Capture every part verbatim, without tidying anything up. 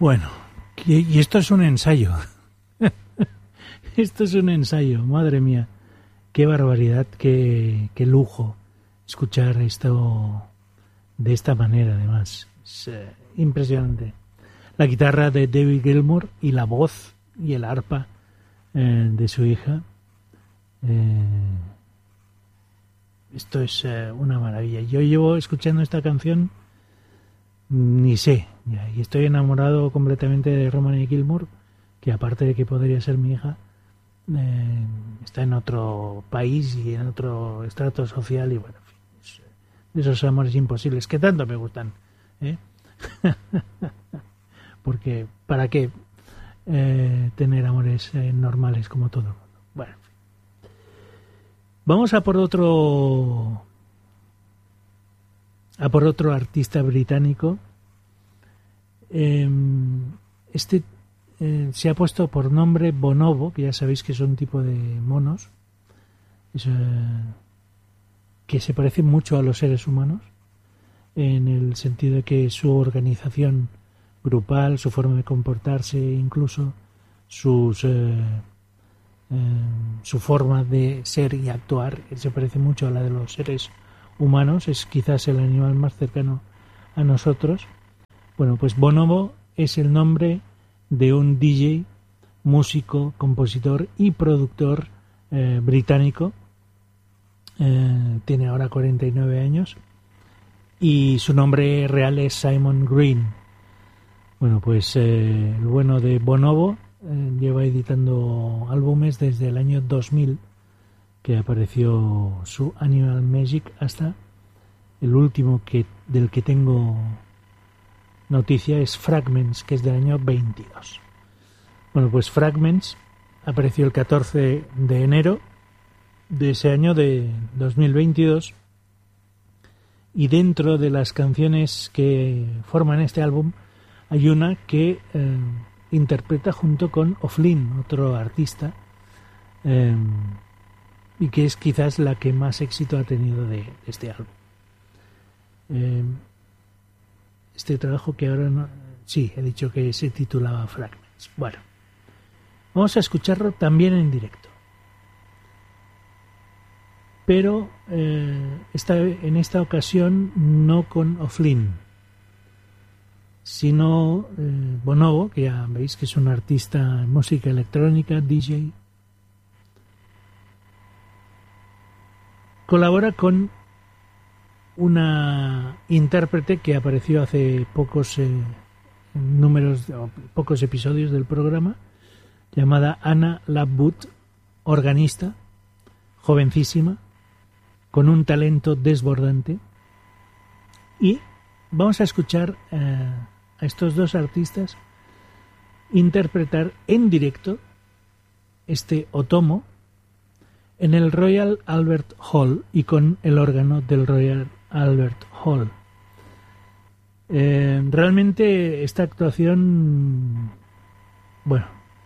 Bueno, y esto es un ensayo. Esto es un ensayo, madre mía. Qué barbaridad, qué, qué lujo escuchar esto de esta manera, además. Es eh, impresionante. La guitarra de David Gilmour y la voz y el arpa eh, de su hija. Eh, esto es eh, una maravilla. Yo llevo escuchando esta canción, ni sé, ya, y estoy enamorado completamente de Romany Gilmour, que aparte de que podría ser mi hija, eh, está en otro país y en otro estrato social y bueno, en fin, es, de esos amores imposibles que tanto me gustan, ¿eh? Porque ¿para qué eh, tener amores eh, normales como todo el mundo? Bueno, en fin. Vamos a por otro a por otro artista británico. Eh, este eh, se ha puesto por nombre Bonobo, que ya sabéis que es un tipo de monos es, eh, que se parecen mucho a los seres humanos, en el sentido de que su organización grupal, su forma de comportarse, incluso sus eh, eh, su forma de ser y actuar se parece mucho a la de los seres humanos. Es quizás el animal más cercano a nosotros. Bueno, pues Bonobo es el nombre de un D J, músico, compositor y productor eh, británico. Eh, tiene ahora cuarenta y nueve años y su nombre real es Simon Green. Bueno, pues eh, el bueno de Bonobo eh, lleva editando álbumes desde el año dos mil, que apareció su Animal Magic, hasta el último que del que tengo noticia es Fragments, que es del año veintidós. Bueno, pues Fragments apareció el catorce de enero de ese año de dos mil veintidós, y dentro de las canciones que forman este álbum hay una que eh, interpreta junto con O'Flynn, otro artista, eh, y que es quizás la que más éxito ha tenido de, de este álbum. Eh, este trabajo que ahora no... Sí, he dicho que se titulaba Fragments. Bueno, vamos a escucharlo también en directo. Pero eh, esta, en esta ocasión no con O'Flynn, sino eh, Bonobo, que ya veis que es un artista en música electrónica, D J, colabora con una intérprete que apareció hace pocos eh, números, o pocos episodios del programa, llamada Anna Lapwood, organista, jovencísima, con un talento desbordante. Y vamos a escuchar eh, a estos dos artistas interpretar en directo este Otomo en el Royal Albert Hall y con el órgano del Royal Albert Hall. Eh, realmente esta actuación, bueno,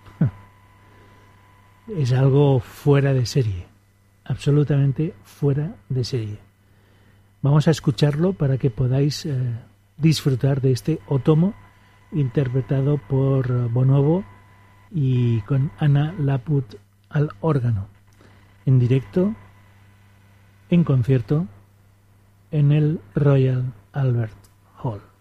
es algo fuera de serie, absolutamente fuera de serie. Vamos a escucharlo para que podáis eh, disfrutar de este Otomo interpretado por Bonobo y con Anna Lapwood al órgano, en directo, en concierto, en el Royal Albert Hall.